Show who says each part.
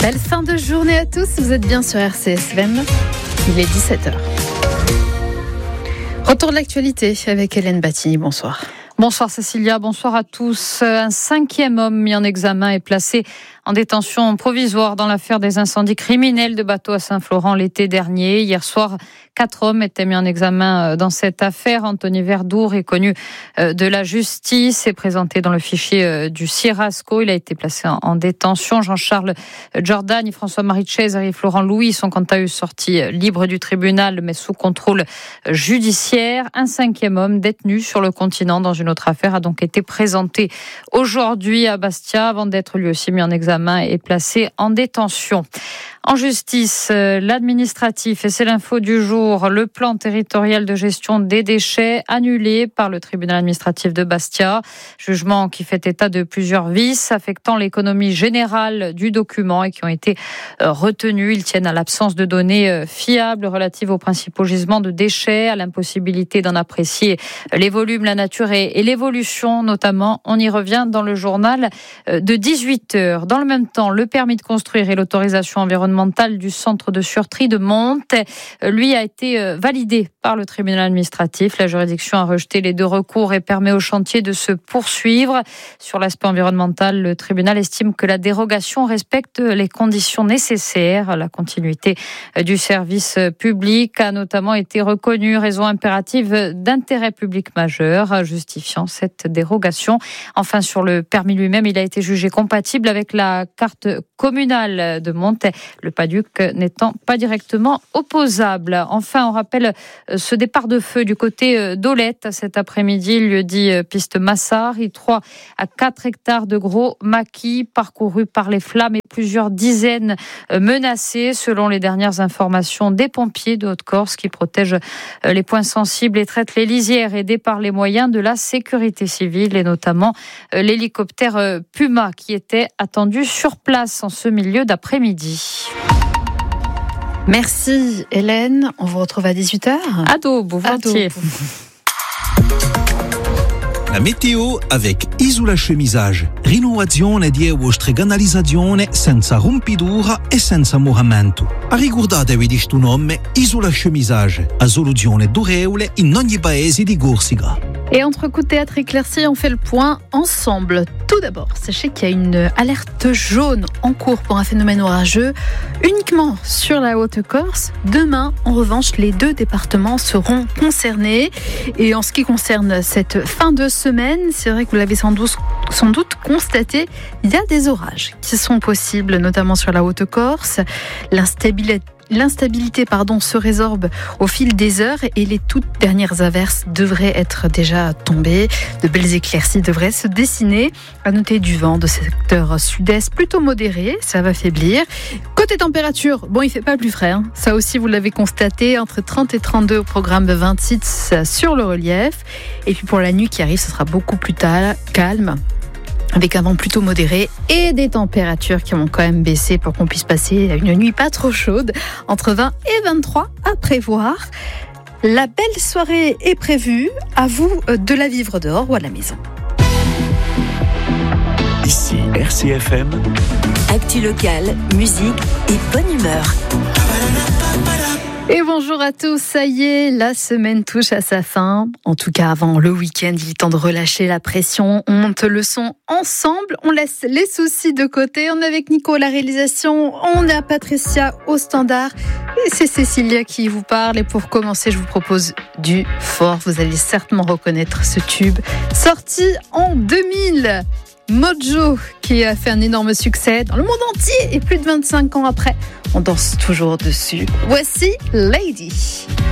Speaker 1: Belle fin de journée à tous, vous êtes bien sur RCSFM, il est 17h. Retour de l'actualité avec Hélène Battini, bonsoir.
Speaker 2: Bonsoir Cécilia, bonsoir à tous. Un 5e homme mis en examen est placé en détention provisoire dans l'affaire des incendies criminels de bateaux à Saint-Florent l'été dernier. Hier soir, 4 hommes étaient mis en examen dans cette affaire. Anthony Verdour est connu de la justice et présenté dans le fichier du Sierrasco. Il a été placé en détention. Jean-Charles Giordani, François-Marie Cesari et Florent Louis sont quant à eux sortis libres du tribunal mais sous contrôle judiciaire. Un 5e homme détenu sur le continent dans une autre affaire a donc été présenté aujourd'hui à Bastia avant d'être lui aussi mis en examen et placé en détention. En justice, l'administratif, et c'est l'info du jour, le plan territorial de gestion des déchets annulé par le tribunal administratif de Bastia. Jugement qui fait état de plusieurs vices affectant l'économie générale du document et qui ont été retenus. Ils tiennent à l'absence de données fiables relatives aux principaux gisements de déchets, à l'impossibilité d'en apprécier les volumes, la nature et l'évolution notamment. On y revient dans le journal de 18h. Dans le même temps, le permis de construire et l'autorisation environnementale du centre de surtri de Monte, lui a été validé par le tribunal administratif. La juridiction a rejeté les 2 recours et permet au chantier de se poursuivre. Sur l'aspect environnemental, le tribunal estime que la dérogation respecte les conditions nécessaires. La continuité du service public a notamment été reconnue, raison impérative d'intérêt public majeur, justifiant cette dérogation. Enfin, sur le permis lui-même, il a été jugé compatible avec la carte communale de Monte, le PADUC n'étant pas directement opposable. Enfin, on rappelle ce départ de feu du côté d'Olette cet après-midi, lieu-dit piste Massard. 3 à 4 hectares de gros maquis parcourus par les flammes et plusieurs dizaines menacés, selon les dernières informations des pompiers de Haute-Corse qui protègent les points sensibles et traitent les lisières, aidés par les moyens de la sécurité civile et notamment l'hélicoptère Puma qui était attendu sur place en ce milieu d'après-midi.
Speaker 1: Merci Hélène, on vous retrouve à 18h.
Speaker 2: Ado, volontiers.
Speaker 3: La météo avec Isola Chemisage. Rinnovazione di euostreganalizzazione senza rompidura e senza moramento. Ricordatevi di sto nome, Isola Chemisage, a soluzione durevole in ogni paese di Corsica.
Speaker 1: Et entre coup de théâtre éclairci, on fait le point ensemble. Tout d'abord, sachez qu'il y a une alerte jaune en cours pour un phénomène orageux uniquement sur la Haute-Corse. Demain, en revanche, les 2 départements seront concernés. Et en ce qui concerne cette fin de semaine, c'est vrai que vous l'avez sans doute constaté, il y a des orages qui sont possibles, notamment sur la Haute-Corse. L'instabilité se résorbe au fil des heures et les toutes dernières averses devraient être déjà tombées. De belles éclaircies devraient se dessiner. À noter du vent de secteur sud-est plutôt modéré, ça va faiblir. Côté température, il fait pas plus frais. Ça aussi, vous l'avez constaté, entre 30 et 32 au programme 26 sur le relief. Et puis pour la nuit qui arrive, ce sera beaucoup plus calme, avec un vent plutôt modéré et des températures qui vont quand même baisser pour qu'on puisse passer une nuit pas trop chaude, entre 20 et 23 à prévoir. La belle soirée est prévue, à vous de la vivre dehors ou à la maison.
Speaker 4: Ici RCFM.
Speaker 5: Actu locale, musique et bonne humeur.
Speaker 1: Et bonjour à tous, ça y est, la semaine touche à sa fin. En tout cas, avant le week-end, il est temps de relâcher la pression. On monte le son ensemble, on laisse les soucis de côté. On est avec Nico à la réalisation, on est à Patricia au standard. Et c'est Cécilia qui vous parle. Et pour commencer, je vous propose du fort. Vous allez certainement reconnaître ce tube. Sorti en 2000. Mojo qui a fait un énorme succès dans le monde entier et plus de 25 ans après, on danse toujours dessus. Voici Lady.